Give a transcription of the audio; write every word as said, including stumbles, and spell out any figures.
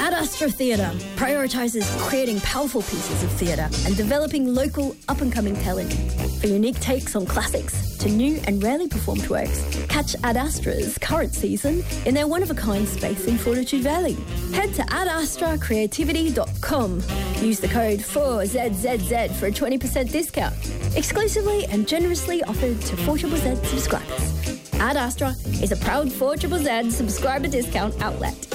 Ad Astra Theatre prioritises creating powerful pieces of theatre and developing local up-and-coming talent. For unique takes on classics to new and rarely performed works, catch Ad Astra's current season in their one-of-a-kind space in Fortitude Valley. Head to ad astra creativity dot com. Use the code four Z Z Z for a twenty percent discount. Exclusively and generously offered to four Z Z Z subscribers. Ad Astra is a proud four Z Z Z subscriber discount outlet.